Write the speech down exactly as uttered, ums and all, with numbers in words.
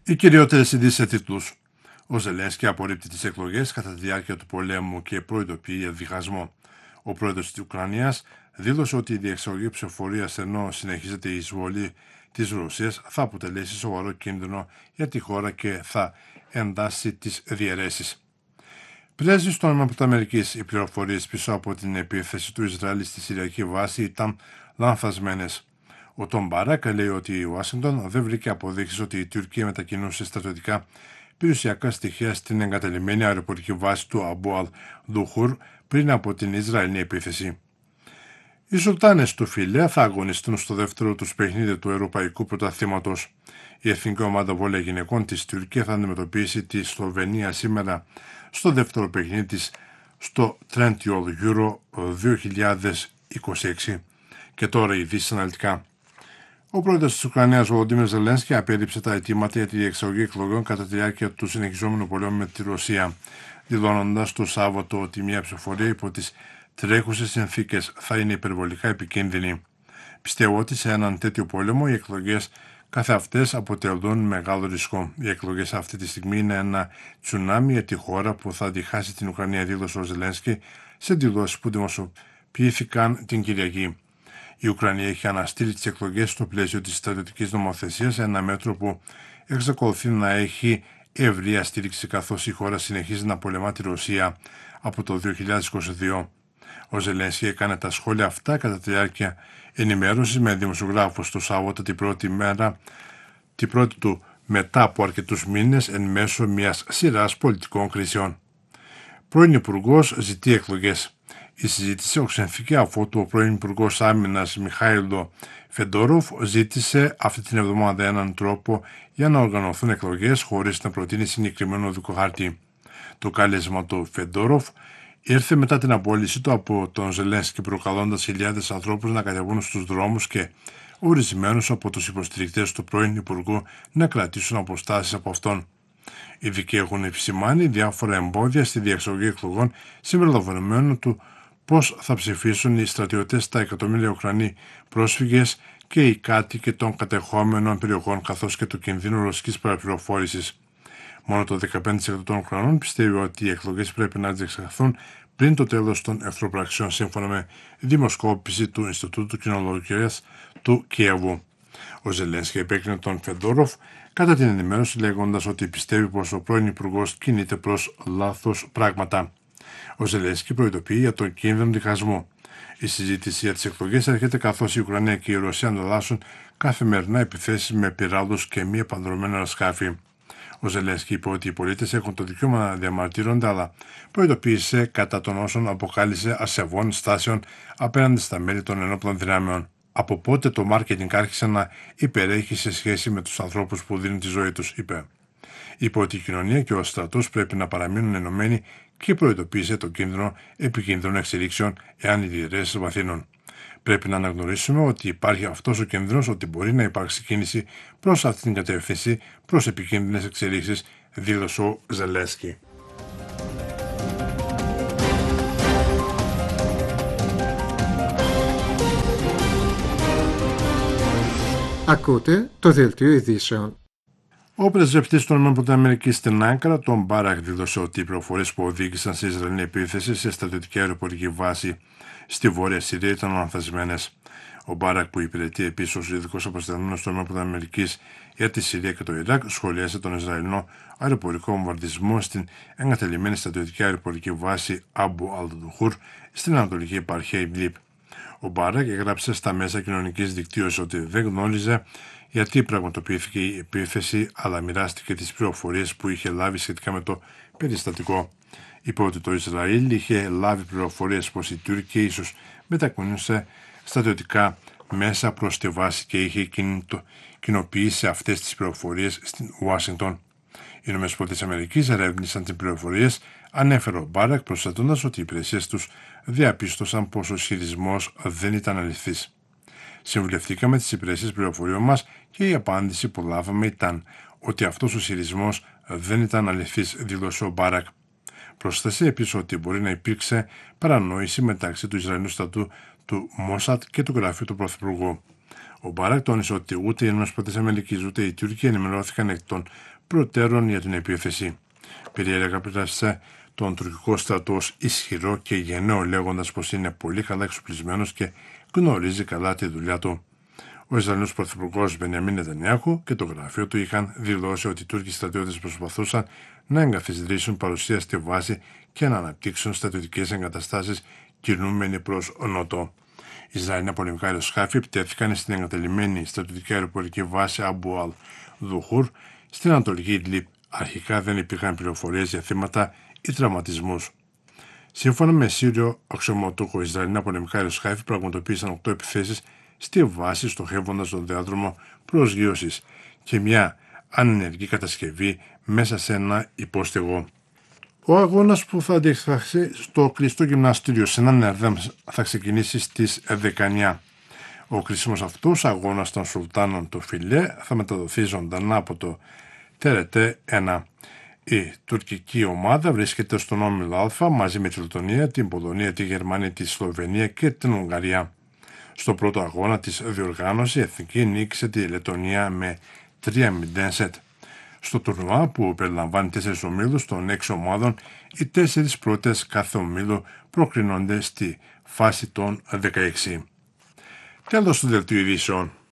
Οι κυριότερες ειδήσεις σε τίτλους. Ο Ζελένσκι απορρίπτει τις εκλογές κατά τη διάρκεια του πολέμου και προειδοποιεί για διχασμό. Ο πρόεδρος της Ουκρανίας δήλωσε ότι η διεξαγωγή ψηφοφορίας ενώ συνεχίζεται η εισβολή της Ρωσίας θα αποτελέσει σοβαρό κίνδυνο για τη χώρα και θα εντάσει τις διαιρέσεις. Πρέσβης των ΗΠΑ, οι πληροφορίες πίσω από την επίθεση του Ισραήλ στη Συριακή βάση ήταν λανθασμένες. Ο Τον Μπάρακ λέει ότι η Ουάσιγκτον δεν βρήκε αποδείξεις ότι η Τουρκία μετακινούσε στρατιωτικά περιουσιακά στοιχεία στην εγκαταλειμμένη αεροπορική βάση του Αμπού Αλ Δουχούρ πριν από την Ισραηλινή επίθεση. Οι Σουλτάνες του Φιλέ θα αγωνιστούν στο δεύτερο τους παιχνίδι του Ευρωπαϊκού Πρωταθλήματος. Η εθνική ομάδα βόλεϊ γυναικών της Τουρκία θα αντιμετωπίσει τη Σλοβενία σήμερα στο δεύτερο παιχνίδι της στο Trendyol Euro δύο χιλιάδες είκοσι έξι. Και τώρα ειδήσεις αναλυτικά. Ο πρόεδρος της Ουκρανίας, Βολοντίμιρ Ζελένσκι, απέρριψε τα αιτήματα για τη διεξαγωγή εκλογών κατά τη διάρκεια του συνεχιζόμενου πολέμου με τη Ρωσία, δηλώνοντας το Σάββατο ότι μια ψηφοφορία υπό τις τρέχουσες συνθήκες θα είναι υπερβολικά επικίνδυνη. Πιστεύω ότι σε έναν τέτοιο πόλεμο οι εκλογές κάθε αυτές αποτελούν μεγάλο ρίσκο. Οι εκλογές αυτή τη στιγμή είναι ένα τσουνάμι για τη χώρα που θα διχάσει την Ουκρανία, δήλωσε ο Ζελένσκι σε δηλώσεις που δημοσιοποιήθηκαν την Κυριακή. Η Ουκρανία έχει αναστείλει τις εκλογές στο πλαίσιο της στρατιωτικής νομοθεσίας, ένα μέτρο που εξακολουθεί να έχει ευρεία στήριξη καθώς η χώρα συνεχίζει να πολεμά τη Ρωσία από το δύο χιλιάδες είκοσι δύο. Ο Ζελένσκι έκανε τα σχόλια αυτά κατά τη διάρκεια ενημέρωσης με δημοσιογράφους το Σάββατο την πρώτη μέρα, την πρώτη του μετά από αρκετούς μήνες εν μέσω μιας σειράς πολιτικών κρίσεων. Πρώην Υπουργός ζητεί εκλογές. Η συζήτηση οξενθήκε αφού ο πρώην Υπουργός Άμυνας Μιχάηλο Φεντόροφ ζήτησε αυτή την εβδομάδα έναν τρόπο για να οργανωθούν εκλογές χωρίς να προτείνει συγκεκριμένο οδικό χάρτη. Το κάλεσμα του Φεντόροφ ήρθε μετά την απόλυση του από τον Ζελένσκι, προκαλώντας χιλιάδες ανθρώπους να κατεβούν στους δρόμους και ορισμένους από τους υποστηρικτές του πρώην Υπουργού να κρατήσουν αποστάσεις από αυτόν. Οι ειδικοί έχουν επισημάνει διάφορα εμπόδια στη διεξαγωγή εκλογών συμπεριλαμβανομένου του πώς θα ψηφίσουν οι στρατιώτες στα εκατομμύρια Ουκρανοί πρόσφυγες και οι κάτοικοι των κατεχόμενων περιοχών καθώς και του κινδύνου ρωσικής παραπληροφόρησης. Μόνο το δεκαπέντε τοις εκατό των Ουκρανών πιστεύει ότι οι εκλογές πρέπει να διεξαχθούν πριν το τέλος των εχθροπραξιών, σύμφωνα με δημοσκόπηση του Ινστιτούτου Κοινολογίας του Κιέβου. Ο Ζελένσκι επέκρινε τον Φεντόροφ κατά την ενημέρωση λέγοντας ότι πιστεύει πως ο πρώην Υπουργός κινείται προς λάθος πράγματα. Ο Ζελένσκι προειδοποιεί για τον κίνδυνο διχασμού. Η συζήτηση για τις εκλογές έρχεται καθώς η Ουκρανία και η Ρωσία ανταλλάσσουν καθημερινά επιθέσεις με πυράδους και μη επανδρομένα σκάφη. Ο Ζελένσκι είπε ότι οι πολίτες έχουν το δικαίωμα να διαμαρτύρονται, αλλά προειδοποίησε κατά των όσων αποκάλυψε ασεβών στάσεων απέναντι στα μέλη των ενόπλων δυνάμεων. Από πότε το μάρκετινγκ άρχισε να υπερέχει σε σχέση με τους ανθρώπους που δίνουν τη ζωή τους, είπε. Είπε ότι η κοινωνία και ο στρατός πρέπει να παραμείνουν ενωμένοι και προειδοποίησε τον κίνδυνο επικίνδυνων εξελίξεων εάν οι διαιρέσεις βαθύνουν. Πρέπει να αναγνωρίσουμε ότι υπάρχει αυτός ο κίνδυνος, ότι μπορεί να υπάρξει κίνηση προς αυτή την κατεύθυνση, προς επικίνδυνες εξελίξεις, δήλωσε ο Ζελένσκι. Ακούτε το δελτίο ειδήσεων. Ο πρεσβευτής των ΗΠΑ στην Άγκαρα, τον Μπάρακ, δήλωσε ότι οι πληροφορίες που οδήγησαν σε Ισραηλινή επίθεση σε στρατιωτική αεροπορική βάση στη Βόρεια Συρία ήταν λανθασμένες. Ο Μπάρακ, που υπηρετεί επίσης ως ειδικός αποστελμένος των ΗΠΑ για τη Συρία και το Ιράκ, σχολίασε τον Ισραηλινό αεροπορικό βομβαρδισμό στην εγκαταλειμμένη στρατιωτική αεροπορική βάση Αμπού Αλ Δουχούρ στην ανατολική επαρχία Ιντλίπ. Ο Μπάρακ έγραψε στα μέσα κοινωνικής δικτύωσης ότι δεν γνώριζε γιατί πραγματοποιήθηκε η επίθεση, αλλά μοιράστηκε τις πληροφορίες που είχε λάβει σχετικά με το περιστατικό. Είπε ότι το Ισραήλ είχε λάβει πληροφορίες πως η Τουρκία ίσως μετακινούσε στρατιωτικά μέσα προς τη βάση και είχε κοινοποιήσει αυτές τις πληροφορίες στην Ουάσιγκτον. Οι ΗΠΑ ερεύνησαν τις πληροφορίες, ανέφερε ο Μπάρακ, προσθέτοντας ότι οι υπηρεσίες τους διαπίστωσαν πως ο ισχυρισμός δεν ήταν αληθής. Συμβουλευτήκαμε τις υπηρεσίες πληροφοριών μας και η απάντηση που λάβαμε ήταν ότι αυτός ο ισχυρισμός δεν ήταν αληθής, δήλωσε ο Μπάρακ. Προσθέσε επίσης ότι μπορεί να υπήρξε παρανόηση μεταξύ του Ισραηλινού στρατού του Μόσαντ και του γραφείου του Πρωθυπουργού. Ο Μπάρακ τόνισε ότι ούτε οι ΗΠΑ ούτε η Τουρκία ενημερώθηκαν εκ των προτέρων για την επίθεση. Περιέγραψε τον τουρκικό στρατό ως ισχυρό και γενναίο, λέγοντας πως είναι πολύ καλά εξοπλισμένος και γνωρίζει καλά τη δουλειά του. Ο Ισραηλινός Πρωθυπουργός Μπενιαμίν Νετανιάχου και το γραφείο του είχαν δηλώσει ότι οι Τούρκοι στρατιώτες προσπαθούσαν να εγκαθιδρύσουν παρουσία στη βάση και να αναπτύξουν στρατιωτικές εγκαταστάσεις κινούμενοι προς νότο. Οι Ισραηλινά πολεμικά αεροσκάφη επιτέθηκαν στην εγκαταλειμμένη στρατιωτική αεροπορική βάση Αμπου Αλ Δουχούρ στην Ανατολική Ιδλίπ. Αρχικά δεν υπήρχαν πληροφορίες για θύματα ή τραυματισμούς. Σύμφωνα με Σύριο αξιωματούχο, οι Ισραηλινά πολεμικά αεροσκάφη πραγματοποίησαν οκτώ επιθέσεις στη βάση, στοχεύοντας τον διάδρομο προσγείωσης και μια ανενεργή κατασκευή μέσα σε ένα υπόστεγο. Ο αγώνας που θα διεξαχθεί στο κλειστό γυμναστήριο σε έναν Ερδέμ θα ξεκινήσει στις δεκαεννιά. Ο κρίσιμος αυτός αγώνας των Σουλτάνων του Φιλέ θα μεταδοθεί ζωντανά από το Τερετέ ένα. Η τουρκική ομάδα βρίσκεται στον όμιλο Α μαζί με τη Λετωνία, την Πολωνία, τη Γερμανία, τη Σλοβενία και την Ουγγαρία. Στο πρώτο αγώνα της διοργάνωσης, η Εθνική νίκησε τη Λετωνία με τρία μηδέν σετ. Στο τουρνουά, που περιλαμβάνει τέσσερις ομίλους των έξι ομάδων, οι τέσσερις πρώτες κάθε ομίλου προκρίνονται στη φάση των δεκαέξι. Τέλος του δελτίου ειδήσεων.